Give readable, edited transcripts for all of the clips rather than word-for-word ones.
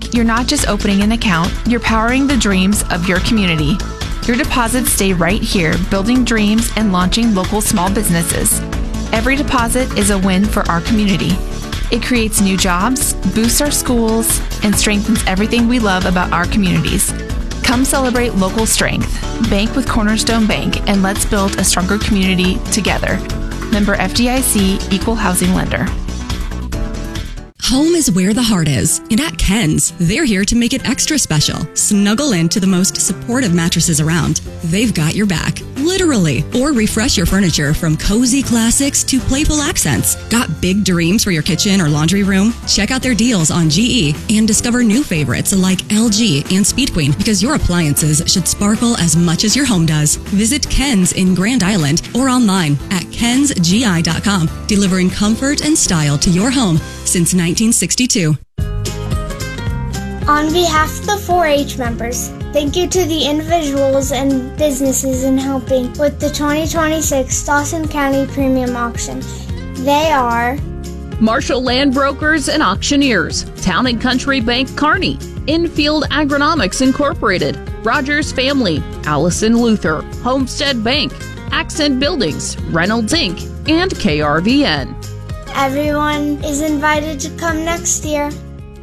Bank, you're not just opening an account, you're powering the dreams of your community. Your deposits stay right here, building dreams and launching local small businesses. Every deposit is a win for our community. It creates new jobs, boosts our schools, and strengthens everything we love about our communities. Come celebrate local strength. Bank with Cornerstone Bank, and let's build a stronger community together. Member FDIC, Equal Housing Lender. Home is where the heart is, and at Ken's, they're here to make it extra special. Snuggle into the most supportive mattresses around. They've got your back, literally. Or refresh your furniture from cozy classics to playful accents. Got big dreams for your kitchen or laundry room? Check out their deals on GE and discover new favorites like LG and Speed Queen, because your appliances should sparkle as much as your home does. Visit Ken's in Grand Island or online at kensgi.com, delivering comfort and style to your home since 1962. On behalf of the 4-H members, thank you to the individuals and businesses in helping with the 2026 Dawson County Premium Auction. They are Marshall Land Brokers and Auctioneers, Town & Country Bank Kearney, Infield Agronomics Incorporated, Rogers Family, Allison Luther, Homestead Bank, Accent Buildings, Reynolds Inc., and KRVN. Everyone is invited to come next year.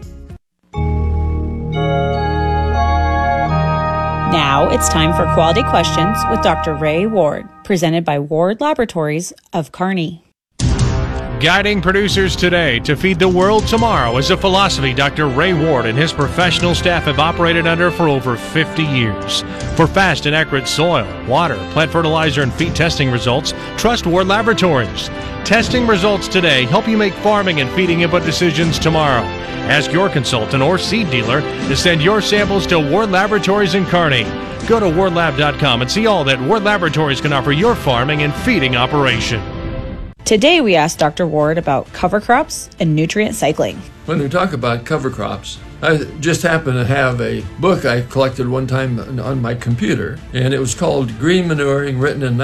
Now it's time for Quality Questions with Dr. Ray Ward, presented by Ward Laboratories of Kearney. Guiding producers today to feed the world tomorrow is a philosophy Dr. Ray Ward and his professional staff have operated under for over 50 years. For fast and accurate soil, water, plant fertilizer, and feed testing results, trust Ward Laboratories. Testing results today help you make farming and feeding input decisions tomorrow. Ask your consultant or seed dealer to send your samples to Ward Laboratories in Kearney. Go to wardlab.com and see all that Ward Laboratories can offer your farming and feeding operation. Today we asked Dr. Ward about cover crops and nutrient cycling. When we talk about cover crops, I just happen to have a book I collected one time on my computer, and it was called Green Manuring, written in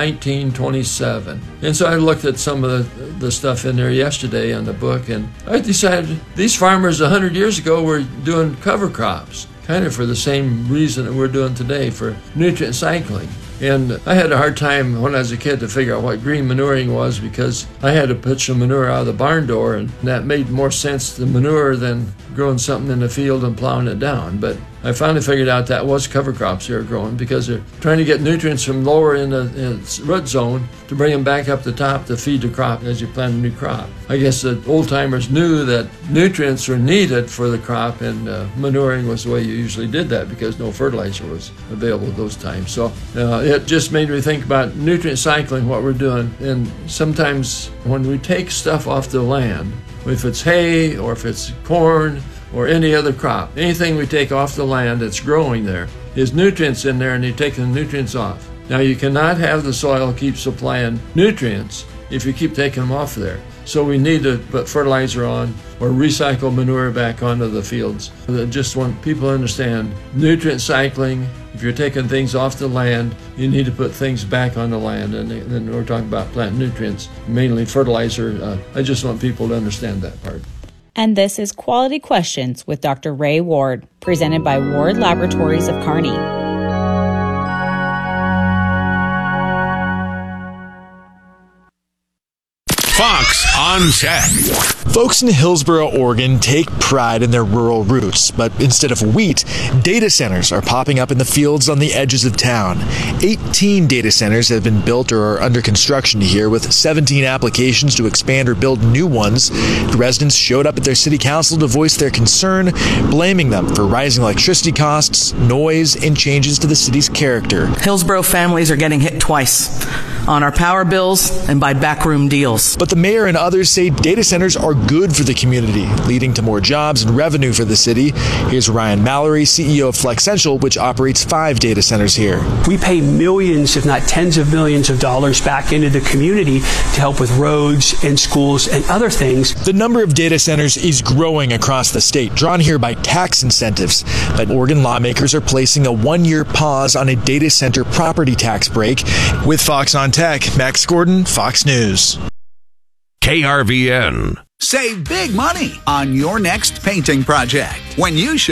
1927. And so I looked at some of the stuff in there yesterday on the book, and I decided these farmers 100 years ago were doing cover crops, kind of for the same reason that we're doing today, for nutrient cycling. And I had a hard time when I was a kid to figure out what green manuring was, because I had to put some manure out of the barn door, and that made more sense to manure than growing something in the field and plowing it down. But I finally figured out that was cover crops they were growing, because they're trying to get nutrients from lower in the root zone to bring them back up the top to feed the crop as you plant a new crop. I guess the old timers knew that nutrients were needed for the crop, and manuring was the way you usually did that, because no fertilizer was available at those times. So it just made me think about nutrient cycling, what we're doing. And sometimes when we take stuff off the land, if it's hay or if it's corn or any other crop, anything we take off the land that's growing there, is nutrients in there, and you're taking the nutrients off. Now, you cannot have the soil keep supplying nutrients if you keep taking them off there. So we need to put fertilizer on or recycle manure back onto the fields. I just want people to understand nutrient cycling. If you're taking things off the land, you need to put things back on the land. And then we're talking about plant nutrients, mainly fertilizer. I just want people to understand that part. And this is Quality Questions with Dr. Ray Ward, presented by Ward Laboratories of Kearney. Fox on Tech. Folks in Hillsboro, Oregon take pride in their rural roots, but instead of wheat, data centers are popping up in the fields on the edges of town. 18 data centers have been built or are under construction here, with 17 applications to expand or build new ones. The residents showed up at their city council to voice their concern, blaming them for rising electricity costs, noise, and changes to the city's character. Hillsboro families are getting hit twice, on our power bills and by backroom deals. But the mayor and others say data centers are good for the community, leading to more jobs and revenue for the city. Here's Ryan Mallory, CEO of Flexential, which operates 5 data centers here. We pay millions, if not tens of millions of dollars back into the community to help with roads and schools and other things. The number of data centers is growing across the state, drawn here by tax incentives. But Oregon lawmakers are placing a 1-year pause on a data center property tax break. With Fox on Tech, Max Gordon, Fox News. KRVN. Save big money on your next painting project when you